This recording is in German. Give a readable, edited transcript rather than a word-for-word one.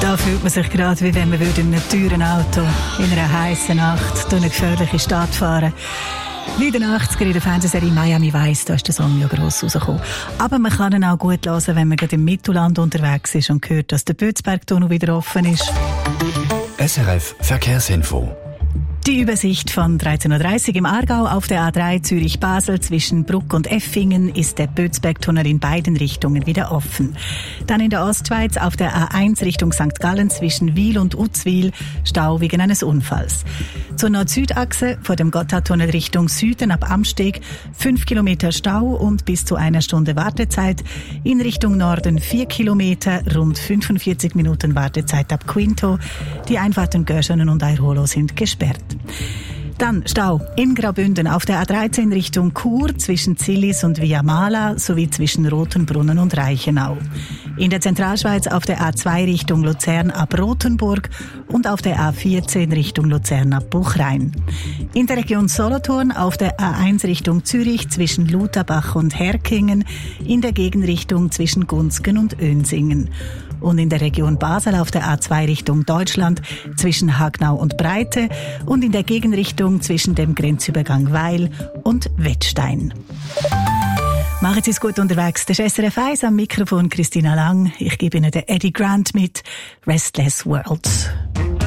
Da fühlt man sich gerade, wie wenn man in einem teuren Auto in einer heißen Nacht durch eine gefährliche Stadt fahren. Wie in den 80er in der Fernsehserie Miami Vice, da ist der Song ja gross rausgekommen. Aber man kann ihn auch gut hören, wenn man gerade im Mittelland unterwegs ist und hört, dass der Bödsbergtunnel wieder offen ist. SRF Verkehrsinfo. Die Übersicht von 13.30 Uhr im Aargau auf der A3 Zürich-Basel zwischen Bruck und Effingen ist der Bödsbergtunnel in beiden Richtungen wieder offen. Dann in der Ostschweiz auf der A1 Richtung St. Gallen zwischen Wil und Uzwil Stau wegen eines Unfalls. Zur Nord-Süd-Achse vor dem Gotthardtunnel Richtung Süden ab Amsteg 5 Kilometer Stau und bis zu 1 Stunde Wartezeit. In Richtung Norden 4 Kilometer, rund 45 Minuten Wartezeit ab Quinto. Die Einfahrten Görschenen und Airolo sind gesperrt. Dann Stau in Graubünden auf der A13 Richtung Chur zwischen Zillis und Viamala sowie zwischen Rotenbrunnen und Reichenau. In der Zentralschweiz auf der A2 Richtung Luzern ab Rothenburg und auf der A14 Richtung Luzern ab Buchrein. In der Region Solothurn auf der A1 Richtung Zürich zwischen Lutherbach und Herkingen, in der Gegenrichtung zwischen Gunzgen und Önsingen. Und in der Region Basel auf der A2 Richtung Deutschland zwischen Hagnau und Breite und in der Gegenrichtung zwischen dem Grenzübergang Weil und Wettstein. Machen Sie es gut unterwegs. Das ist SRF 1 am Mikrofon Christina Lang. Ich gebe Ihnen den Eddie Grant mit Restless World.